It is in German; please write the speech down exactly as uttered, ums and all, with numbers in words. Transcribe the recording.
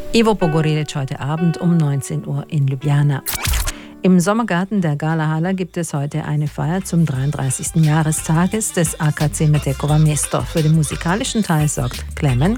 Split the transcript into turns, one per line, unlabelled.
Ivo Pogorelic heute Abend um neunzehn Uhr in Ljubljana. Im Sommergarten der Galahala gibt es heute eine Feier zum dreiunddreißigsten Jahrestages des A K C Metekova Mesto. Für den musikalischen Teil sorgt Klemen